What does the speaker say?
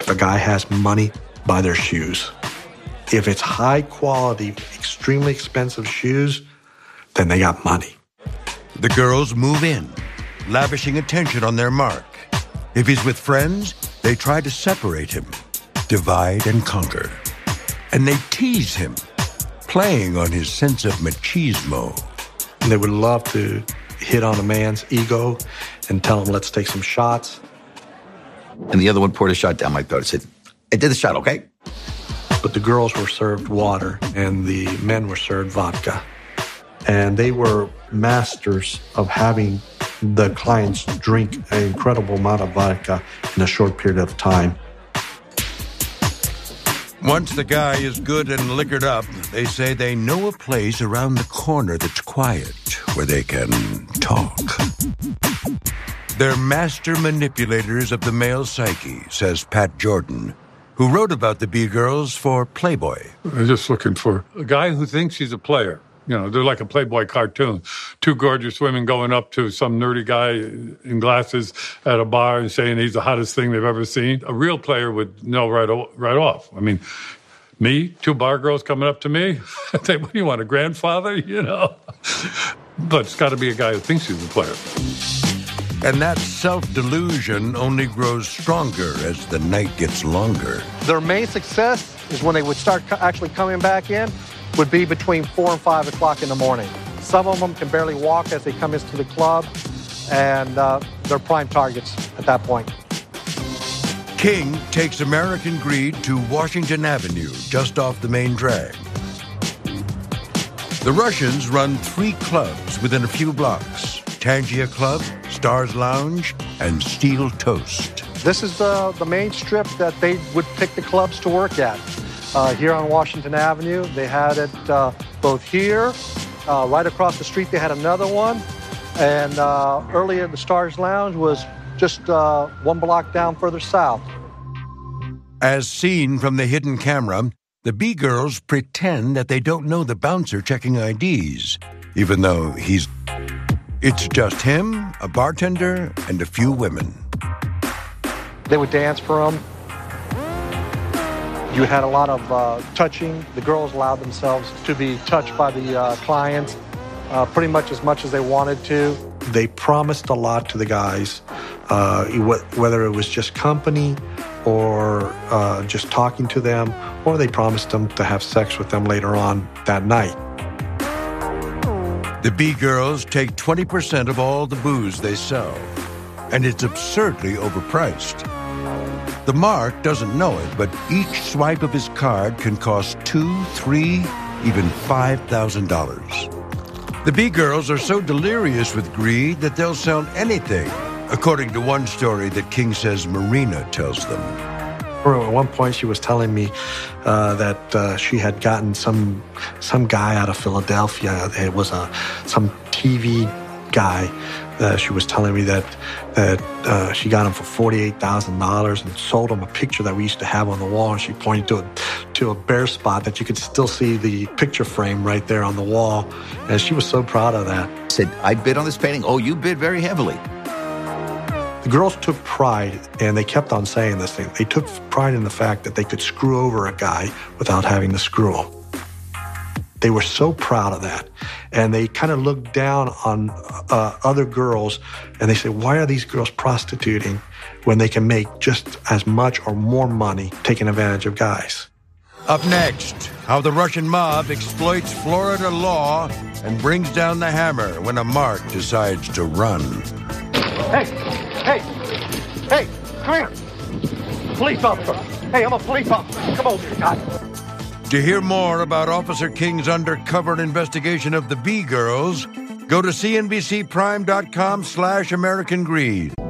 a guy has money, buy their shoes. If it's high quality, extremely expensive shoes, then they got money. The girls move in, lavishing attention on their Mark. If he's with friends, they try to separate him, divide and conquer. And they tease him, playing on his sense of machismo. They would love to hit on a man's ego and tell him, let's take some shots. And the other one poured a shot down my throat and said, I did the shot, okay? But the girls were served water and the men were served vodka. And they were masters of having the clients drink an incredible amount of vodka in a short period of time. Once the guy is good and liquored up, they say they know a place around the corner that's quiet, where they can talk. They're master manipulators of the male psyche, says Pat Jordan, who wrote about the B-Girls for Playboy. They're just looking for a guy who thinks he's a player. You know, they're like a Playboy cartoon. Two gorgeous women going up to some nerdy guy in glasses at a bar and saying he's the hottest thing they've ever seen. A real player would know right off. I mean, me, two bar girls coming up to me, I'd say, what do you want, a grandfather? You know? But it's got to be a guy who thinks he's a player. And that self-delusion only grows stronger as the night gets longer. Their main success is when they would start actually coming back in, would be between 4 and 5 o'clock in the morning. Some of them can barely walk as they come into the club, and they're prime targets at that point. King takes American Greed to Washington Avenue, just off the main drag. The Russians run 3 clubs within a few blocks: Tangia Club, Stars Lounge, and Steel Toast. This is the main strip that they would pick the clubs to work at. Here on Washington Avenue, they had it both here, right across the street they had another one, and earlier the Stars Lounge was just 1 block down further south. As seen from the hidden camera, the B-Girls pretend that they don't know the bouncer checking IDs, even though it's just him, a bartender, and a few women. They would dance for them. You had a lot of touching. The girls allowed themselves to be touched by the clients pretty much as they wanted to. They promised a lot to the guys, whether it was just company or just talking to them, or they promised them to have sex with them later on that night. The B-Girls take 20% of all the booze they sell, and it's absurdly overpriced. The Mark doesn't know it, but each swipe of his card can cost $2,000, $3,000, even $5,000. The B-Girls are so delirious with greed that they'll sell anything, according to one story that King says Marina tells them. At one point, she was telling me that she had gotten some guy out of Philadelphia. It was some TV guy. She was telling me that she got him for $48,000 and sold him a picture that we used to have on the wall. And she pointed to a bare spot that you could still see the picture frame right there on the wall. And she was so proud of that. Said, I bid on this painting. Oh, you bid very heavily. The girls took pride, and they kept on saying this thing. They took pride in the fact that they could screw over a guy without having to screw him. They were so proud of that. And they kind of looked down on other girls, and they said, why are these girls prostituting when they can make just as much or more money taking advantage of guys? Up next, how the Russian mob exploits Florida law and brings down the hammer when a Mark decides to run. Hey, come here. Police officer. Hey, I'm a police officer. Come over here, guy. To hear more about Officer King's undercover investigation of the B-Girls, go to cnbcprime.com/American Greed.